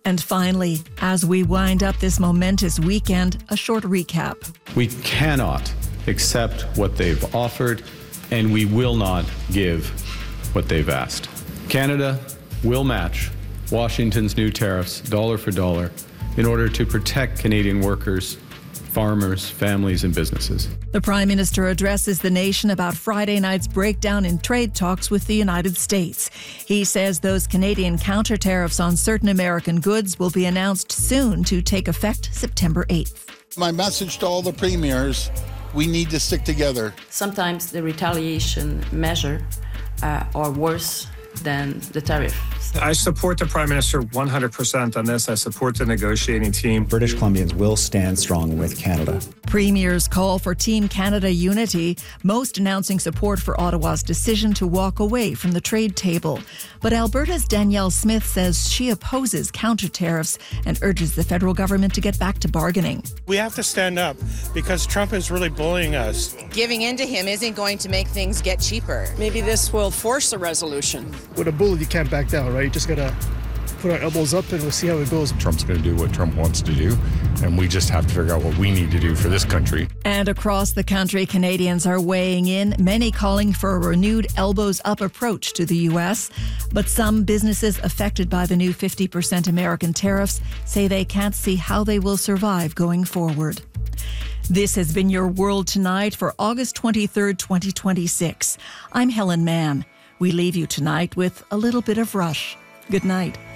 And finally, as we wind up this momentous weekend, a short recap. We cannot accept what they've offered, and we will not give what they've asked. Canada will match Washington's new tariffs dollar for dollar in order to protect Canadian workers, farmers, families, and businesses. The Prime Minister addresses the nation about Friday night's breakdown in trade talks with the United States. He says those Canadian counter tariffs on certain American goods will be announced soon to take effect September 8th. My message to all the premiers, we need to stick together. Sometimes the retaliation measure are worse than the tariff. I support the Prime Minister 100% on this. I support the negotiating team. British Columbians will stand strong with Canada. Premiers call for Team Canada unity, most announcing support for Ottawa's decision to walk away from the trade table. But Alberta's Danielle Smith says she opposes counter tariffs and urges the federal government to get back to bargaining. We have to stand up because Trump is really bullying us. Giving in to him isn't going to make things get cheaper. Maybe this will force a resolution. With a bullet, you can't back down, right? You just got to put our elbows up and we'll see how it goes. Trump's going to do what Trump wants to do, and we just have to figure out what we need to do for this country. And across the country, Canadians are weighing in, many calling for a renewed elbows-up approach to the U.S. But some businesses affected by the new 50% American tariffs say they can't see how they will survive going forward. This has been your World Tonight for August 23rd, 2026. I'm Helen Mann. We leave you tonight with a little bit of Rush. Good night.